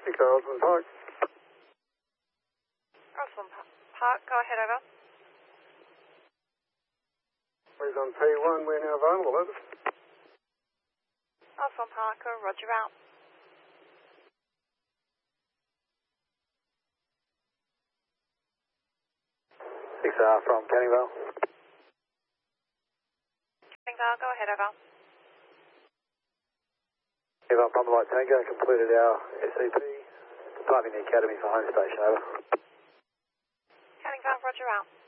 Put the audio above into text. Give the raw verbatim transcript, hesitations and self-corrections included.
Carlton Park. Osborne Park, go ahead, over. We're on P one, we're now available, over. Osborne Park, roger out. six R from Canning Vale. Canning Vale, go ahead, over. Evan Papa Light Tango, completed our S C P, departing the Academy for home station, over. Canning Vale, roger out.